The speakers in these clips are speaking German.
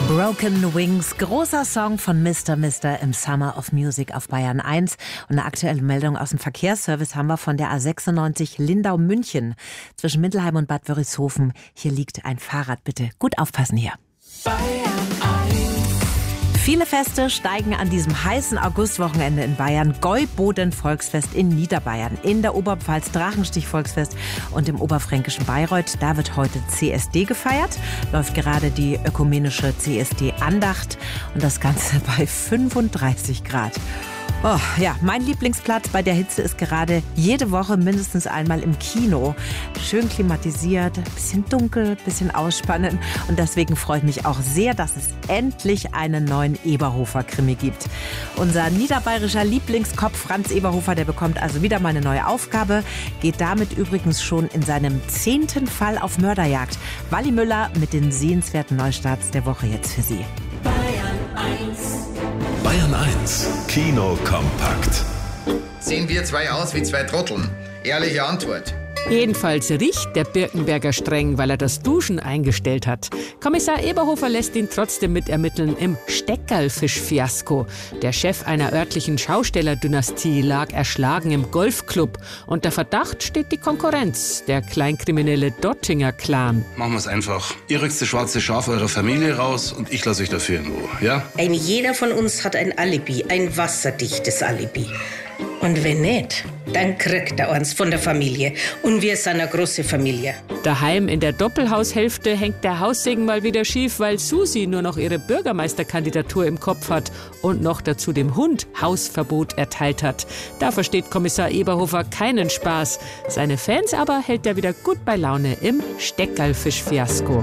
Broken Wings, großer Song von Mr. Mister im Summer of Music auf Bayern 1. Und eine aktuelle Meldung aus dem Verkehrsservice haben wir von der A96 Lindau-München zwischen Mindelheim und Bad Wörishofen. Hier liegt ein Fahrrad, bitte gut aufpassen hier. Bayern 1. Viele Feste steigen an diesem heißen Augustwochenende in Bayern. Gäuboden-Volksfest in Niederbayern, in der Oberpfalz Drachenstich-Volksfest und im oberfränkischen Bayreuth. Da wird heute CSD gefeiert. Läuft gerade die ökumenische CSD-Andacht und das Ganze bei 35 Grad. Oh, ja, mein Lieblingsplatz bei der Hitze ist gerade jede Woche mindestens einmal im Kino. Schön klimatisiert, bisschen dunkel, bisschen ausspannen. Und deswegen freue ich mich auch sehr, dass es endlich einen neuen Eberhofer-Krimi gibt. Unser niederbayerischer Lieblingskopf Franz Eberhofer, der bekommt also wieder mal eine neue Aufgabe. Geht damit übrigens schon in seinem 10. Fall auf Mörderjagd. Wally Müller mit den sehenswerten Neustarts der Woche jetzt für Sie. Bayern 1. Bayern 1, Kino kompakt. Sehen wir zwei aus wie zwei Trotteln? Ehrliche Antwort. Jedenfalls riecht der Birkenberger streng, weil er das Duschen eingestellt hat. Kommissar Eberhofer lässt ihn trotzdem mitermitteln im Steckerlfisch-Fiasko. Der Chef einer örtlichen Schaustellerdynastie lag erschlagen im Golfclub. Unter Verdacht steht die Konkurrenz, der kleinkriminelle Dottinger Clan. Machen wir es einfach. Ihr rückt das schwarze Schaf eurer Familie raus und ich lasse euch dafür in Ruhe, ja? Jeder von uns hat ein Alibi, ein wasserdichtes Alibi. Und wenn nicht, dann kriegt er uns von der Familie. Und wir sind eine große Familie. Daheim in der Doppelhaushälfte hängt der Haussegen mal wieder schief, weil Susi nur noch ihre Bürgermeisterkandidatur im Kopf hat und noch dazu dem Hund Hausverbot erteilt hat. Da versteht Kommissar Eberhofer keinen Spaß. Seine Fans aber hält er wieder gut bei Laune im Steckerlfisch-Fiasko.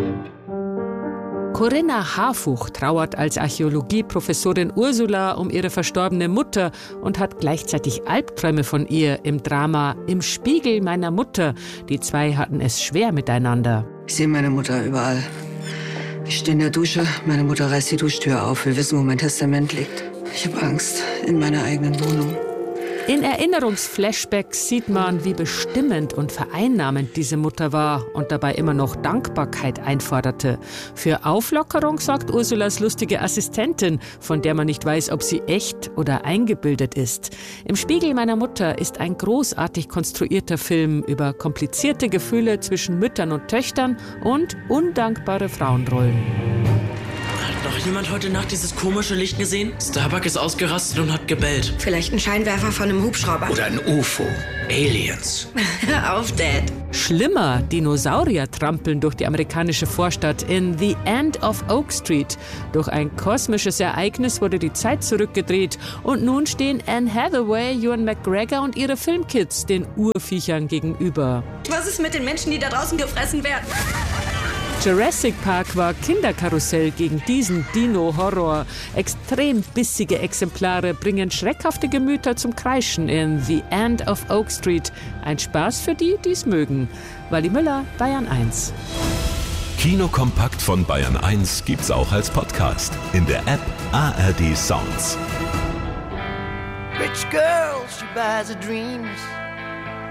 Corinna Harfuch trauert als Archäologieprofessorin Ursula um ihre verstorbene Mutter und hat gleichzeitig Albträume von ihr im Drama Im Spiegel meiner Mutter. Die zwei hatten es schwer miteinander. Ich sehe meine Mutter überall. Ich stehe in der Dusche, meine Mutter reißt die Duschtür auf, will wissen, wo mein Testament liegt. Ich habe Angst in meiner eigenen Wohnung. In Erinnerungsflashbacks sieht man, wie bestimmend und vereinnahmend diese Mutter war und dabei immer noch Dankbarkeit einforderte. Für Auflockerung sorgt Ursulas lustige Assistentin, von der man nicht weiß, ob sie echt oder eingebildet ist. Im Spiegel meiner Mutter ist ein großartig konstruierter Film über komplizierte Gefühle zwischen Müttern und Töchtern und undankbare Frauenrollen. Hat noch jemand heute Nacht dieses komische Licht gesehen? Starbuck ist ausgerastet und hat gebellt. Vielleicht ein Scheinwerfer von einem Hubschrauber. Oder ein UFO. Aliens. Hör auf, Dad. Schlimmer, Dinosaurier trampeln durch die amerikanische Vorstadt in The End of Oak Street. Durch ein kosmisches Ereignis wurde die Zeit zurückgedreht und nun stehen Anne Hathaway, Ewan McGregor und ihre Filmkids den Urviechern gegenüber. Was ist mit den Menschen, die da draußen gefressen werden? Jurassic Park war Kinderkarussell gegen diesen Dino-Horror. Extrem bissige Exemplare bringen schreckhafte Gemüter zum Kreischen in The End of Oak Street. Ein Spaß für die, die es mögen. Wally Müller, Bayern 1. Kino kompakt von Bayern 1 gibt's auch als Podcast in der App ARD Sounds. Rich girl, she buys her dreams.